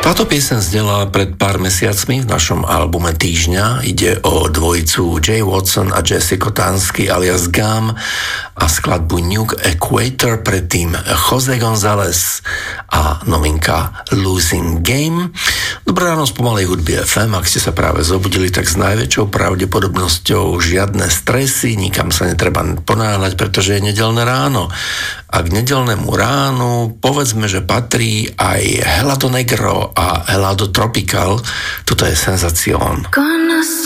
Táto pieseň znela pred pár mesiacmi v našom albume Týždňa. Ide o dvojicu Jay Watson a Jesse Kotansky alias Gam a skladbu Nuke Equator, predtým Jose González a novinka Losing Game. Dobré ráno z pomalej hudby FM. Ak ste sa práve zobudili, tak s najväčšou pravdepodobnosťou žiadne stresy, nikam sa netreba ponáhľať, pretože je nedeľné ráno. A k nedeľnému ránu povedzme, že patrí aj Helado Negro a Helado Tropical. Toto je Sensación.